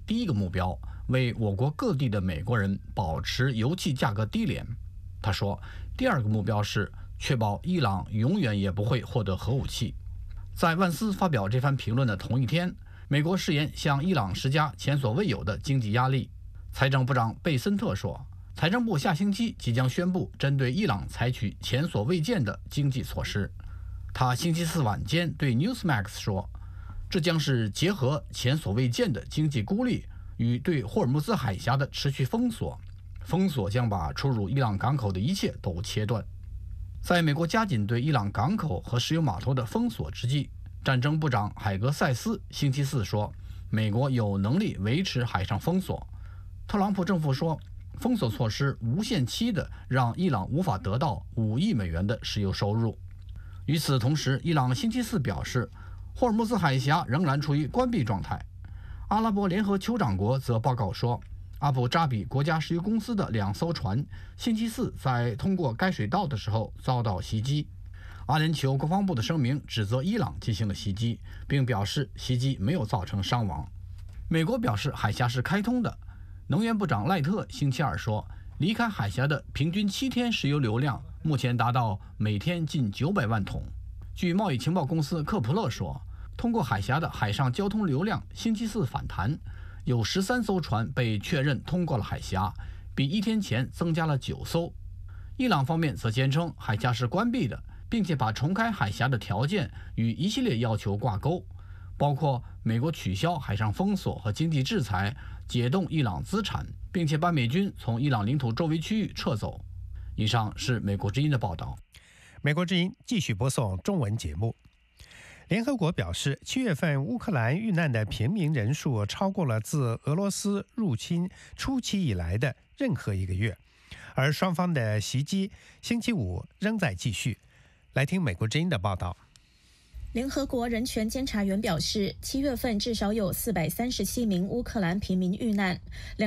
第一个目标为我国各地的美国人保持油气价格低廉。他说，第二个目标是确保伊朗永远也不会获得核武器。在万斯发表这番评论的同一天，美国誓言向伊朗施加前所未有的经济压力。财政部长贝森特说，财政部下星期即将宣布针对伊朗采取前所未见的经济措施。他星期四晚间对 Newsmax 说，这将是结合前所未见的经济孤立与对霍尔木兹海峡的持续封锁，封锁将把出入伊朗港口的一切都切断。在美国加紧对伊朗港口和石油码头的封锁之际，战争部长海格塞斯星期四说，美国有能力维持海上封锁。特朗普政府说，封锁措施无限期的让伊朗无法得到5亿美元的石油收入。与此同时，伊朗星期四表示，霍尔木兹海峡仍然处于关闭状态。阿拉伯联合酋长国则报告说，阿布扎比国家石油公司的2艘船星期四在通过该水道的时候遭到袭击。阿联酋国防部的声明指责伊朗进行了袭击，并表示袭击没有造成伤亡。美国表示海峡是开通的。能源部长赖特星期二说，离开海峡的平均7天石油流量目前达到每天近900万桶。据贸易情报公司克普勒说，通过海峡的海上交通流量星期四反弹，有13艘船被确认通过了海峡，比1天前增加了9艘。伊朗方面则坚称海峡是关闭的，并且把重开海峡的条件与一系列要求挂钩，包括美国取消海上封锁和经济制裁，解冻伊朗资产，并且把美军从伊朗领土周围区域撤走。以上是美国之音的报道。 美国之音继续播送中文节目。联合国表示，7月份乌克兰遇难的平民人数超过了自俄罗斯入侵初期以来的任何一个月，而双方的袭击星期五仍在继续。来听美国之音的报道。 联合国人权监察员表示，7月份至少有437名乌克兰平民遇难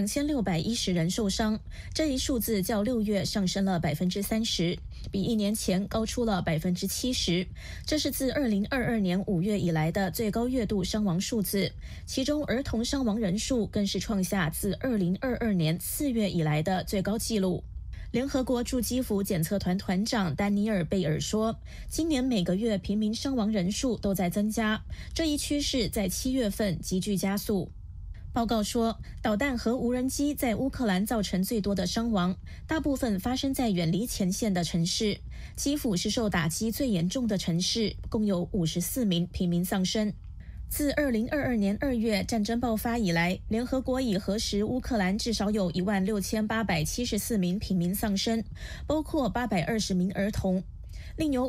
，2610人受伤。这一数字较6月上升了30%，比1年前高出了70%。这是自2022年5月以来的最高月度伤亡数字，其中儿童伤亡人数更是创下自2022年4月以来的最高纪录。联合国驻基辅检测团团长丹尼尔·贝尔说，今年每个月平民伤亡人数都在增加，这一趋势在7月份急剧加速。报告说，导弹和无人机在乌克兰造成最多的伤亡，大部分发生在远离前线的城市。基辅是受打击最严重的城市，共有54名平民丧生。自2022年2月战争爆发以来，联合国已核实乌克兰至少有16874名平民丧生，包括820名儿童，另有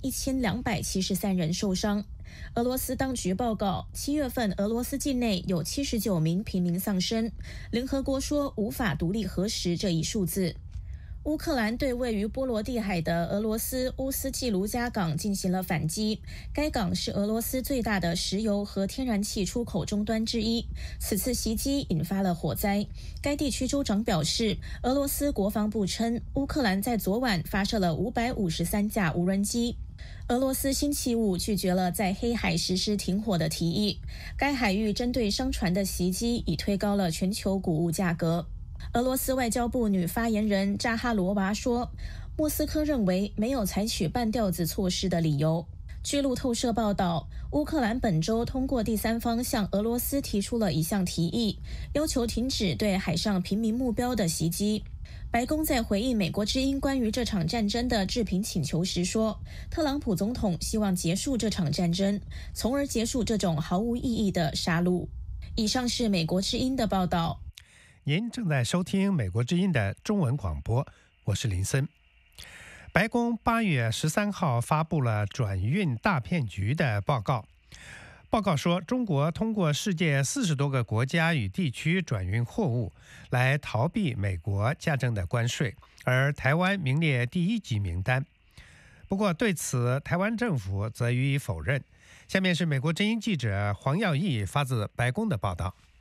51273人受伤。俄罗斯当局报告，7月份俄罗斯境内有79名平民丧生，联合国说无法独立核实这一数字。乌克兰对位于波罗的海的俄罗斯乌斯季卢加港进行了反击，该港是俄罗斯最大的石油和天然气出口终端之一。此次袭击引发了火灾，该地区州长表示，俄罗斯国防部称，乌克兰在昨晚发射了553架无人机。俄罗斯星期五拒绝了在黑海实施停火的提议，该海域针对商船的袭击已推高了全球谷物价格。俄罗斯外交部女发言人扎哈罗娃说，莫斯科认为没有采取半吊子措施的理由。据路透社报道，乌克兰本周通过第三方向俄罗斯提出了一项提议，要求停止对海上平民目标的袭击。白宫在回应美国之音关于这场战争的置评请求时说，特朗普总统希望结束这场战争，从而结束这种毫无意义的杀戮。以上是美国之音的报道。 您正在收听美国之音的中文广播，我是林森。白宫8月13号发布了转运大骗局的报告。报告说，中国通过世界40多个国家与地区转运货物，来逃避美国加征的关税，而台湾名列第1级名单。不过，对此台湾政府则予以否认。下面是美国之音记者黄耀义发自白宫的报道。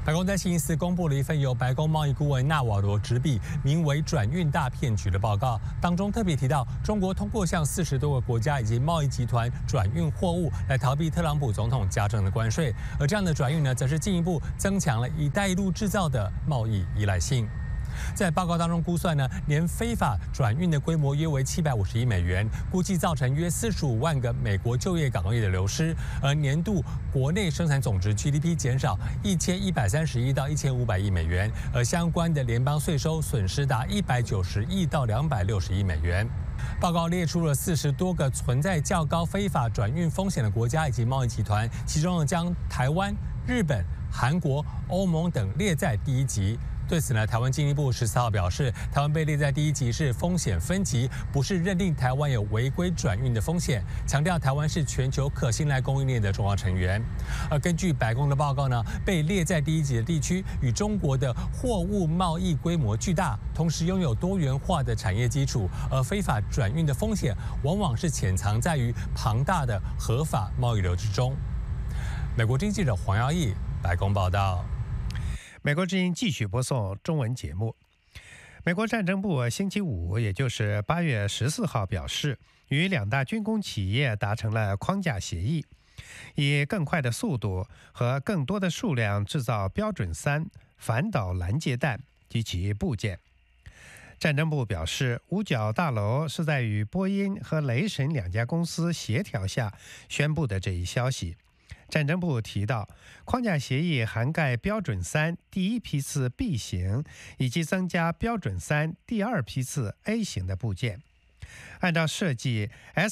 白宫在星期四公布了一份由白宫贸易顾问纳瓦罗执笔、名为《转运大骗局》的报告，当中特别提到，中国通过向40多个国家以及贸易集团转运货物，来逃避特朗普总统加征的关税，而这样的转运呢，则是进一步增强了"一带一路"制造的贸易依赖性。在报告当中估算呢，年非法转运的规模约为750亿美元，估计造成约45万个美国就业岗位的流失，而年度国内生产总值 GDP 减少1130亿到1500亿美元，而相关的联邦税收损失达190亿到260亿美元。报告列出了40多个存在较高非法转运风险的国家以及贸易集团，其中呢将台湾、日本、韩国、欧盟等列在第1级。对此呢，台湾经济部14号表示，台湾被列在第1级是风险分级，不是认定台湾有违规转运的风险，强调台湾是全球可信赖供应链的重要成员。而根据白宫的报告呢，被列在第1级的地区与中国的货物贸易规模巨大，同时拥有多元化的产业基础，而非法转运的风险往往是潜藏在于庞大的合法贸易流之中。美国经济记者黄耀义，白宫报道。 美国之音继续播送中文节目。美国战争部星期五，也就是8月14号表示，与2大军工企业达成了框架协议，以更快的速度和更多的数量制造标准3反导拦截弹及其部件。战争部表示，五角大楼是在与波音和雷神2家公司协调下宣布的这一消息。战争部提到，框架协议涵盖标准3第1批次 B 型以及增加标准3第2批次 A 型的部件。按照设计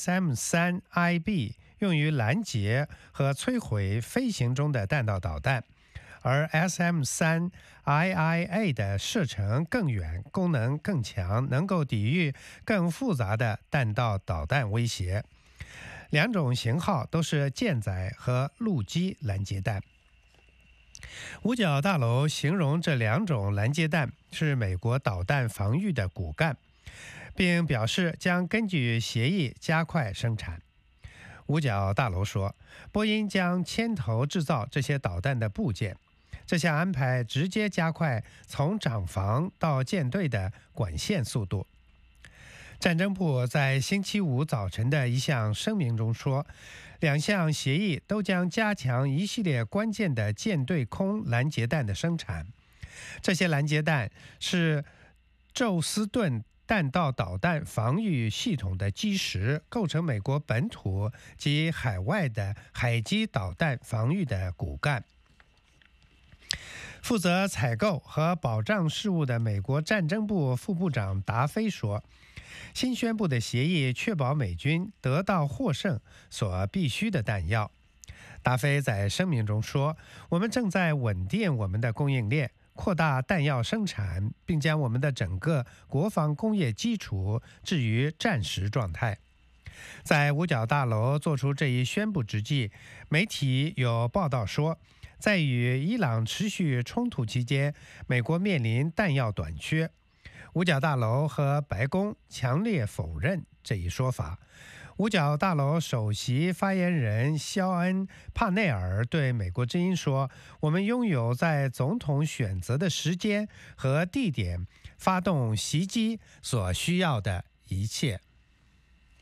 ，SM-3IB 用于拦截和摧毁飞行中的弹道导弹，而 SM-3IIA 的射程更远，功能更强，能够抵御更复杂的弹道导弹威胁。2种型号都是舰载和陆基拦截弹。五角大楼形容这2种拦截弹是美国导弹防御的骨干，并表示将根据协议加快生产。五角大楼说，波音将牵头制造这些导弹的部件，这项安排直接加快从厂房到舰队的管线速度。战争部在星期五早晨的一项声明中说，2项协议都将加强一系列关键的舰队空拦截弹的生产。这些拦截弹是宙斯盾弹道导弹防御系统的基石，构成美国本土及海外的海基导弹防御的骨干。负责采购和保障事务的美国战争部副部长达菲说，新宣布的协议确保美军得到获胜所必需的弹药。达菲在声明中说，我们正在稳定我们的供应链，扩大弹药生产，并将我们的整个国防工业基础置于战时状态。在五角大楼做出这一宣布之际，媒体有报道说，在与伊朗持续冲突期间，美国面临弹药短缺。五角大楼和白宫强烈否认这一说法。五角大楼首席发言人肖恩·帕内尔对美国之音说，我们拥有在总统选择的时间和地点发动袭击所需要的一切。